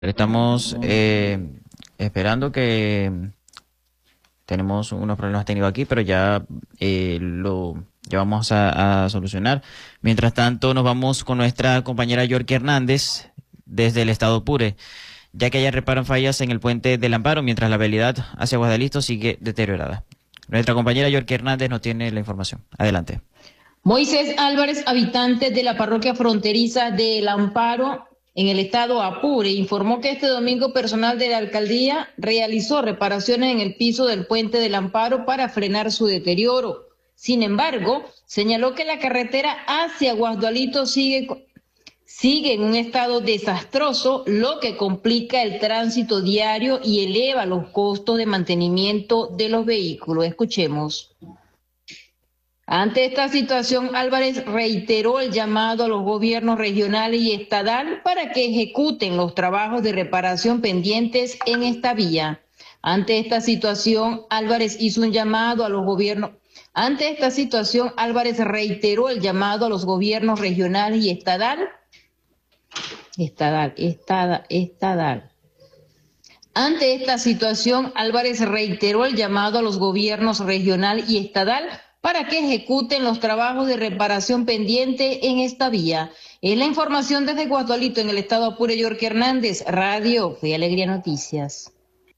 Estamos esperando que tenemos unos problemas técnicos aquí, pero ya vamos a solucionar. Mientras tanto, nos vamos con nuestra compañera York Hernández desde el estado Apure, ya que haya reparan fallas en el puente del Amparo, mientras la vialidad hacia Guadalisto sigue deteriorada. Nuestra compañera York Hernández nos tiene la información. Adelante. Moisés Álvarez, habitante de la parroquia fronteriza del Amparo, en el estado Apure, informó que este domingo personal de la alcaldía realizó reparaciones en el piso del puente del Amparo para frenar su deterioro. Sin embargo, señaló que la carretera hacia Guasdualito sigue en un estado desastroso, lo que complica el tránsito diario y eleva los costos de mantenimiento de los vehículos. Escuchemos. Ante esta situación, Álvarez reiteró el llamado a los gobiernos regionales y estatal para que ejecuten los trabajos de reparación pendientes en esta vía. Ante esta situación, Álvarez reiteró el llamado a los gobiernos regionales y estatal. Ante esta situación, Álvarez reiteró el llamado a los gobiernos regional y estatal para que ejecuten los trabajos de reparación pendiente en esta vía. Es la información desde Guasdualito, en el estado Apure, York Hernández, Radio Fe y Alegría Noticias.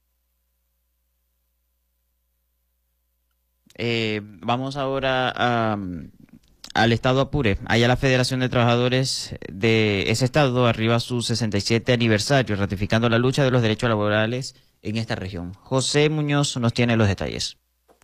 Vamos ahora al estado Apure. Allá la Federación de Trabajadores de ese estado arriba su 67 aniversario, ratificando la lucha de los derechos laborales en esta región. José Muñoz nos tiene los detalles.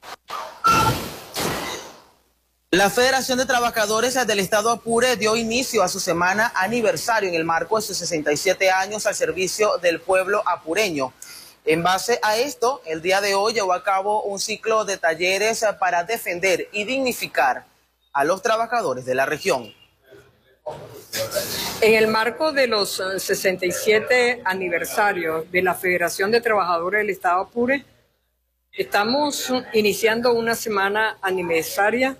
La Federación de Trabajadores del Estado Apure dio inicio a su semana aniversario en el marco de sus 67 años al servicio del pueblo apureño. En base a esto, el día de hoy llevó a cabo un ciclo de talleres para defender y dignificar a los trabajadores de la región. En el marco de los 67 aniversarios de la Federación de Trabajadores del Estado Apure, estamos iniciando una semana aniversaria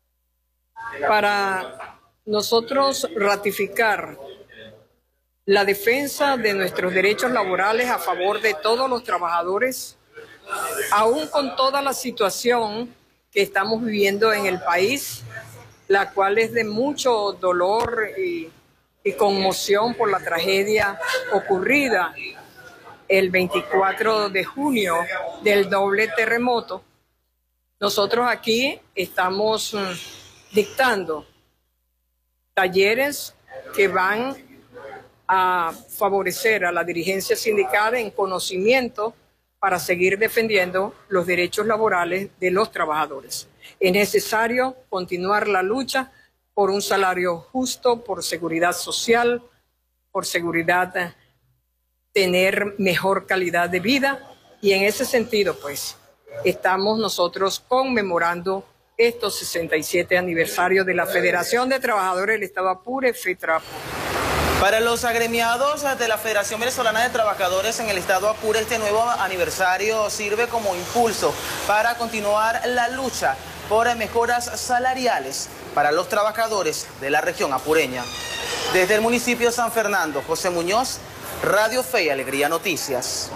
para nosotros ratificar la defensa de nuestros derechos laborales a favor de todos los trabajadores, aún con toda la situación que estamos viviendo en el país, la cual es de mucho dolor y conmoción por la tragedia ocurrida el 24 de junio del doble terremoto. Nosotros aquí estamos dictando talleres que van a favorecer a la dirigencia sindical en conocimiento para seguir defendiendo los derechos laborales de los trabajadores. Es necesario continuar la lucha por un salario justo, por seguridad social, por seguridad, tener mejor calidad de vida, y en ese sentido, pues, estamos nosotros conmemorando estos 67 aniversarios de la Federación de Trabajadores del Estado Apure, FETRAP. Para los agremiados de la Federación Venezolana de Trabajadores en el Estado Apure, este nuevo aniversario sirve como impulso para continuar la lucha por mejoras salariales para los trabajadores de la región apureña. Desde el municipio de San Fernando, José Muñoz, Radio Fe y Alegría Noticias.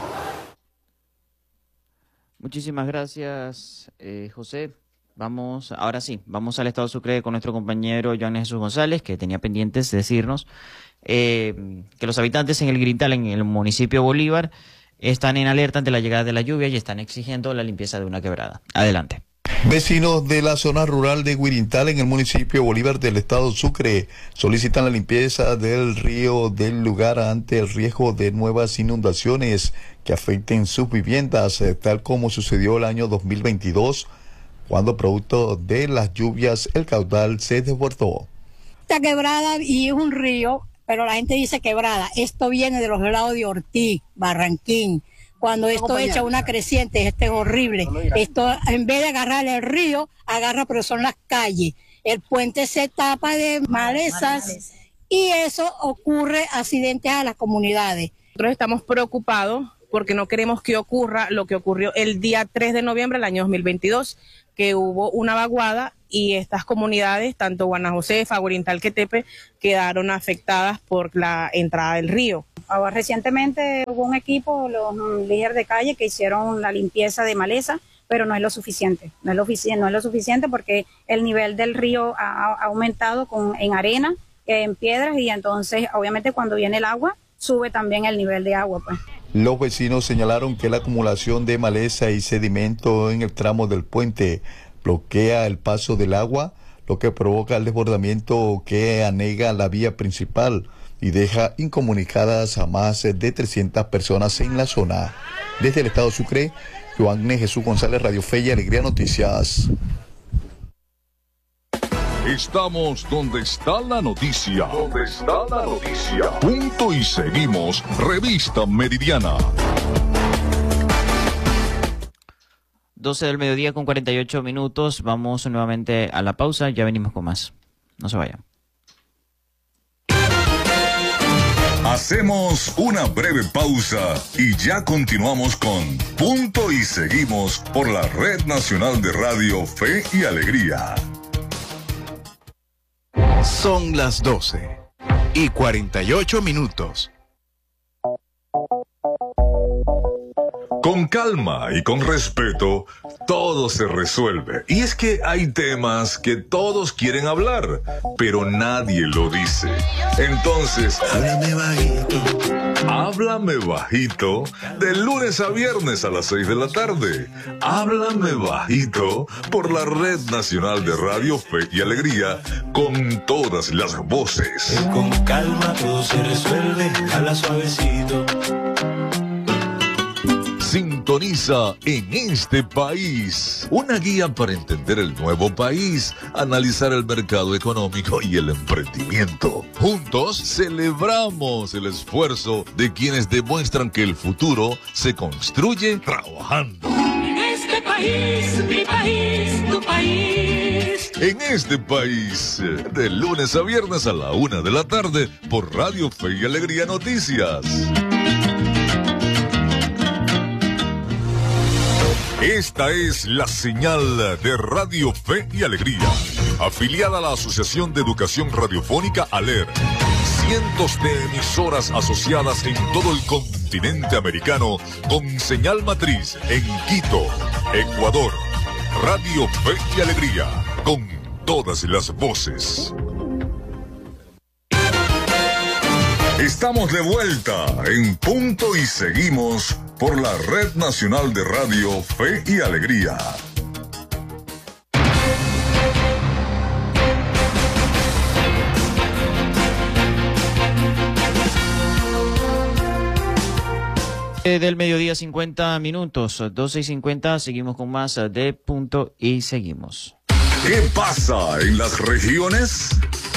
Muchísimas gracias, José. Ahora sí, vamos al estado Sucre con nuestro compañero Joan Jesús González, que tenía pendientes de decirnos que los habitantes en el Guirintal, en el municipio Bolívar, están en alerta ante la llegada de la lluvia y están exigiendo la limpieza de una quebrada. Adelante. Vecinos de la zona rural de Guirintal, en el municipio Bolívar del estado Sucre, solicitan la limpieza del río del lugar ante el riesgo de nuevas inundaciones que afecten sus viviendas, tal como sucedió el año 2022, cuando producto de las lluvias el caudal se desbordó. Esta quebrada y es un río, pero la gente dice quebrada. Esto viene de los lados de Ortiz, Barranquín. Cuando esto echa una creciente, este es horrible. Esto, en vez de agarrar el río, agarra, pero son las calles. El puente se tapa de malezas y eso ocurre accidentes a las comunidades. Nosotros estamos preocupados porque no queremos que ocurra lo que ocurrió el día 3 de noviembre del año 2022, que hubo una vaguada y estas comunidades, tanto Guanajosefa, Guirintal, Quetepe, quedaron afectadas por la entrada del río. Ahora, recientemente hubo un equipo, los líderes de calle, que hicieron la limpieza de maleza, pero no es lo suficiente, no es lo suficiente porque el nivel del río ha aumentado en arena, en piedras, y entonces obviamente cuando viene el agua sube también el nivel de agua, pues. Los vecinos señalaron que la acumulación de maleza y sedimento en el tramo del puente bloquea el paso del agua, lo que provoca el desbordamiento que anega la vía principal y deja incomunicadas a más de 300 personas en la zona. Desde el estado Sucre, Joanne Jesús González, Radio Fe y Alegría Noticias. Estamos donde está la noticia. Donde está la noticia. Punto y seguimos. Revista Meridiana. 12 del mediodía con 48 minutos. Vamos nuevamente a la pausa. Ya venimos con más. No se vayan. Hacemos una breve pausa y ya continuamos con Punto y Seguimos por la Red Nacional de Radio Fe y Alegría. Son las 12:48. Con calma y con respeto, todo se resuelve. Y es que hay temas que todos quieren hablar, pero nadie lo dice. Entonces, háblame bajito, de lunes a viernes a las 6 de la tarde. Háblame bajito por la Red Nacional de Radio Fe y Alegría, con todas las voces. Con calma todo se resuelve, habla suavecito. Sintoniza En Este País, una guía para entender el nuevo país, analizar el mercado económico y el emprendimiento. Juntos celebramos el esfuerzo de quienes demuestran que el futuro se construye trabajando. En este país, mi país, tu país. En Este País, de lunes a viernes a la 1 de la tarde por Radio Fe y Alegría Noticias. Esta es la señal de Radio Fe y Alegría, afiliada a la Asociación de Educación Radiofónica ALER. Cientos de emisoras asociadas en todo el continente americano con señal matriz en Quito, Ecuador. Radio Fe y Alegría, con todas las voces. Estamos de vuelta en Punto y Seguimos por la Red Nacional de Radio Fe y Alegría. Del mediodía 50 minutos, 12:50, seguimos con más de Punto y Seguimos. ¿Qué pasa en las regiones?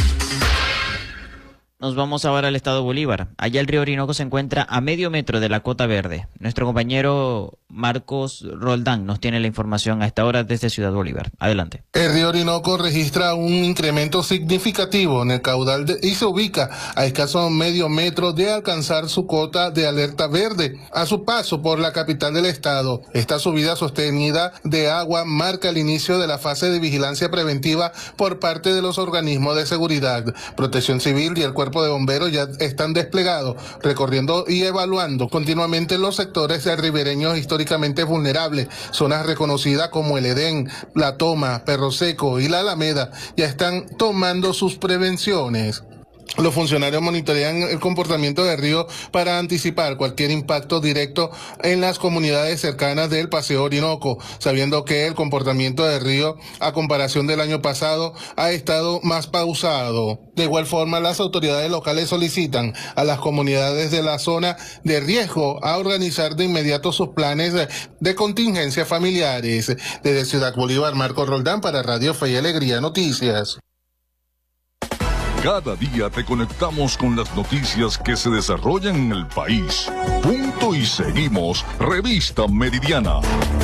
Nos vamos ahora al estado Bolívar. Allá el río Orinoco se encuentra a medio metro de la cota verde. Nuestro compañero Marcos Roldán nos tiene la información a esta hora desde Ciudad Bolívar. Adelante. El río Orinoco registra un incremento significativo en el caudal y se ubica a escaso medio metro de alcanzar su cota de alerta verde a su paso por la capital del estado. Esta subida sostenida de agua marca el inicio de la fase de vigilancia preventiva por parte de los organismos de seguridad. Protección Civil y el Cuerpo de Bomberos ya están desplegados, recorriendo y evaluando continuamente los sectores ribereños históricamente vulnerables. Zonas reconocidas como el Edén, La Toma, Perro Seco y La Alameda ya están tomando sus prevenciones. Los funcionarios monitorean el comportamiento del río para anticipar cualquier impacto directo en las comunidades cercanas del Paseo Orinoco, sabiendo que el comportamiento del río, a comparación del año pasado, ha estado más pausado. De igual forma, las autoridades locales solicitan a las comunidades de la zona de riesgo a organizar de inmediato sus planes de contingencia familiares. Desde Ciudad Bolívar, Marcos Roldán para Radio Fe y Alegría Noticias. Cada día te conectamos con las noticias que se desarrollan en el país. Punto y Seguimos, Revista Meridiana.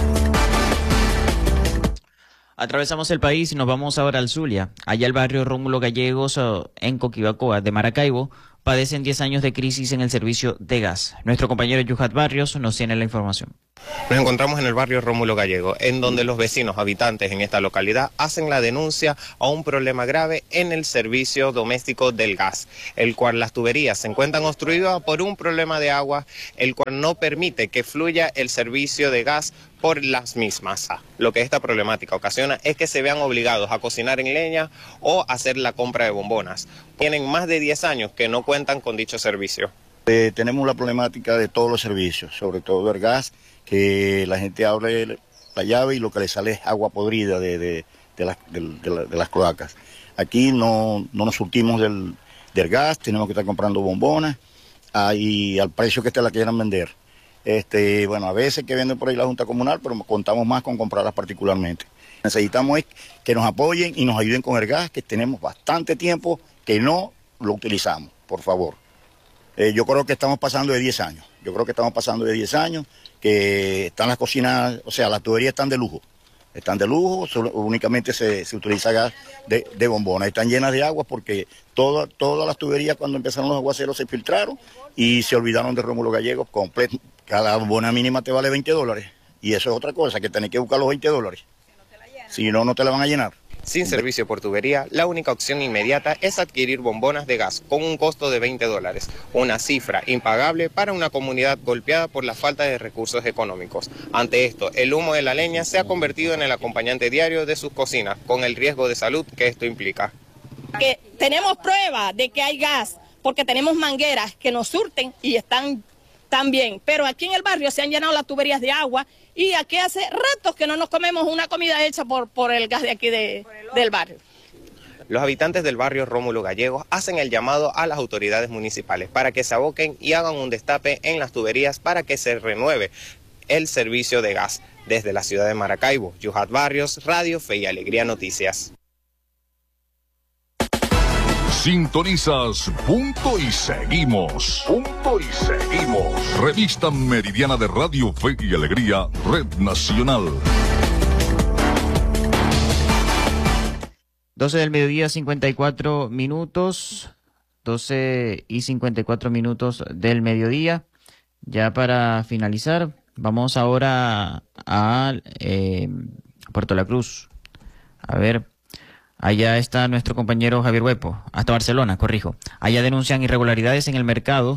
Atravesamos el país y nos vamos ahora al Zulia. Allá el barrio Rómulo Gallegos, en Coquibacoa de Maracaibo, padecen 10 años de crisis en el servicio de gas. Nuestro compañero Yuhat Barrios nos tiene la información. Nos encontramos en el barrio Rómulo Gallego, en donde los vecinos habitantes en esta localidad hacen la denuncia a un problema grave en el servicio doméstico del gas, el cual las tuberías se encuentran obstruidas por un problema de agua, el cual no permite que fluya el servicio de gas por las mismas. Lo que esta problemática ocasiona es que se vean obligados a cocinar en leña o hacer la compra de bombonas. Tienen más de 10 años que no cuentan con dicho servicio. Tenemos la problemática de todos los servicios, sobre todo el gas, que la gente abre la llave y lo que le sale es agua podrida de las cloacas. Aquí no nos surtimos del gas, tenemos que estar comprando bombonas y al precio que la quieran vender. Bueno, a veces que venden por ahí la Junta Comunal, pero contamos más con comprarlas particularmente. Necesitamos que nos apoyen y nos ayuden con el gas, que tenemos bastante tiempo que no lo utilizamos, por favor. Yo creo que estamos pasando de 10 años. Que están las cocinas, o sea, las tuberías están de lujo. Únicamente se utiliza gas de bombona. Están llenas de agua porque todas las tuberías cuando empezaron los aguaceros se filtraron y se olvidaron de Rómulo Gallego completo. Cada bombona mínima te vale $20. Y eso es otra cosa, que tenés que buscar los $20. Si no, no te la van a llenar. Sin servicio por tubería, la única opción inmediata es adquirir bombonas de gas con un costo de $20, una cifra impagable para una comunidad golpeada por la falta de recursos económicos. Ante esto, el humo de la leña se ha convertido en el acompañante diario de sus cocinas, con el riesgo de salud que esto implica. Que tenemos prueba de que hay gas, porque tenemos mangueras que nos surten y están tan bien, pero aquí en el barrio se han llenado las tuberías de agua y aquí hace ratos que no nos comemos una comida hecha por el gas de aquí del barrio. Los habitantes del barrio Rómulo Gallegos hacen el llamado a las autoridades municipales para que se aboquen y hagan un destape en las tuberías para que se renueve el servicio de gas. Desde la ciudad de Maracaibo, Yuhat Barrios, Radio Fe y Alegría Noticias. Sintonizas Punto y Seguimos. Revista Meridiana de Radio Fe y Alegría, Red Nacional. 12 del mediodía, 54 minutos. 12 y 54 minutos del mediodía. Ya para finalizar, vamos ahora a Puerto La Cruz. A ver. Allá está nuestro compañero Javier Huepo, hasta Barcelona, corrijo. Allá denuncian irregularidades en el mercado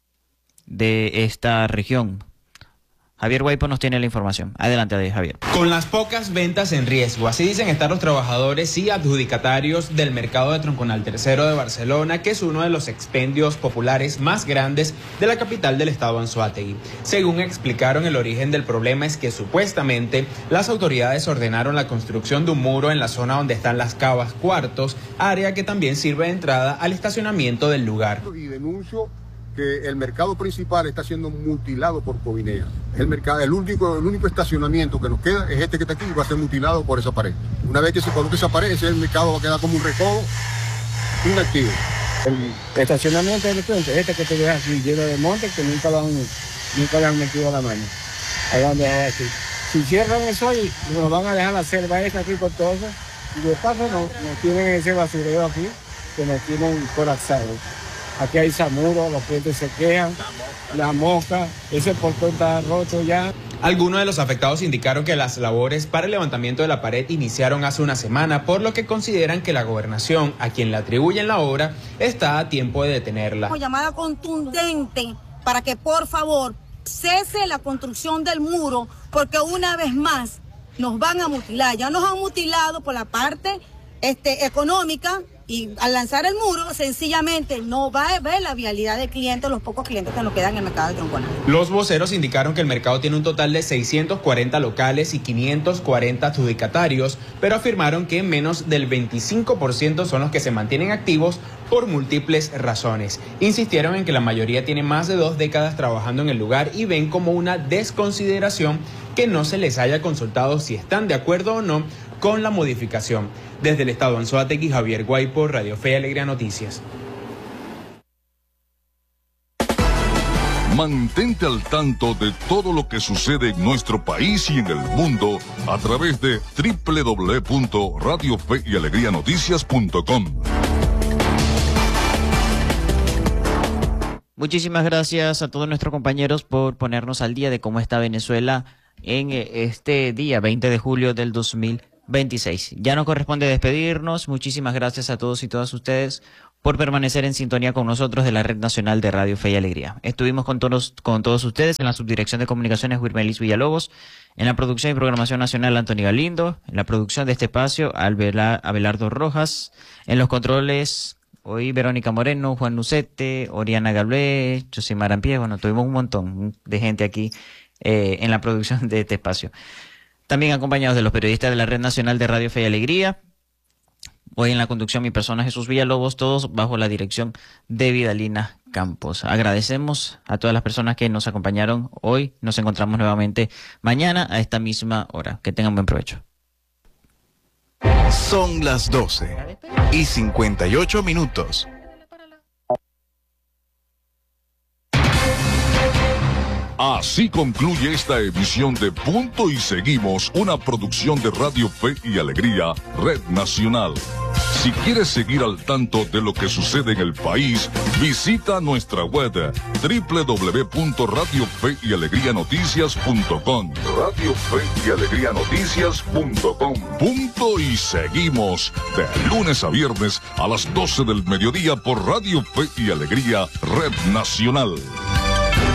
de esta región. Javier Huepo nos tiene la información. Adelante, Javier. Con las pocas ventas en riesgo, así dicen estar los trabajadores y adjudicatarios del mercado de Tronconal Tercero de Barcelona, que es uno de los expendios populares más grandes de la capital del estado Anzoátegui. Según explicaron, el origen del problema es que supuestamente las autoridades ordenaron la construcción de un muro en la zona donde están las cavas cuartos, área que también sirve de entrada al estacionamiento del lugar. Y denuncio que el mercado principal está siendo mutilado por Covinea. El único estacionamiento que nos queda es este que está aquí y va a ser mutilado por esa pared. Una vez que se coloque esa pared, ese mercado va a quedar como un recodo inactivo. El estacionamiento del frente es este que te deja así, lleno de montes que nunca le han metido la mano. Ahí van a dejar así. Si cierran eso ahí, nos van a dejar la selva esa aquí con todo eso. Y de paso nos tienen ese basurero aquí, que nos tienen colapsados. Aquí hay zamuros, los clientes se quejan, la mosca, ese portón está roto ya. Algunos de los afectados indicaron que las labores para el levantamiento de la pared iniciaron hace una semana, por lo que consideran que la gobernación, a quien le atribuyen la obra, está a tiempo de detenerla. Una llamada contundente para que por favor cese la construcción del muro, porque una vez más nos van a mutilar. Ya nos han mutilado por la parte económica. Y al lanzar el muro, sencillamente no va a ver la vialidad de clientes, los pocos clientes que nos quedan en el mercado de Tronconal. Los voceros indicaron que el mercado tiene un total de 640 locales y 540 adjudicatarios, pero afirmaron que menos del 25% son los que se mantienen activos por múltiples razones. Insistieron en que la mayoría tiene más de 2 décadas trabajando en el lugar y ven como una desconsideración que no se les haya consultado si están de acuerdo o no con la modificación. Desde el estado Anzoátegui, Javier Guaipo, Radio Fe y Alegría Noticias. Mantente al tanto de todo lo que sucede en nuestro país y en el mundo a través de www.radiofeyalegrianoticias.com. Muchísimas gracias a todos nuestros compañeros por ponernos al día de cómo está Venezuela en este día 20 de julio del 2026. Ya nos corresponde despedirnos. Muchísimas gracias a todos y todas ustedes por permanecer en sintonía con nosotros de la Red Nacional de Radio Fe y Alegría. Estuvimos con todos ustedes en la Subdirección de Comunicaciones Wilmelis Villalobos, en la producción y programación nacional Anthony Galindo, en la producción de este espacio Abelardo Rojas, en los controles hoy Verónica Moreno, Juan Lucete, Oriana Gablé, Josimar Ampié. Bueno, tuvimos un montón de gente aquí en la producción de este espacio. También acompañados de los periodistas de la Red Nacional de Radio Fe y Alegría. Hoy en la conducción mi persona Jesús Villalobos, todos bajo la dirección de Vidalina Campos. Agradecemos a todas las personas que nos acompañaron hoy. Nos encontramos nuevamente mañana a esta misma hora. Que tengan buen provecho. Son las 12:58. Así concluye esta emisión de Punto y Seguimos, una producción de Radio Fe y Alegría, Red Nacional. Si quieres seguir al tanto de lo que sucede en el país, visita nuestra web www.radiofeyalegrianoticias.com. Radio Fe y Alegría Noticias.com. Punto y Seguimos, de lunes a viernes a las 12 del mediodía por Radio Fe y Alegría, Red Nacional.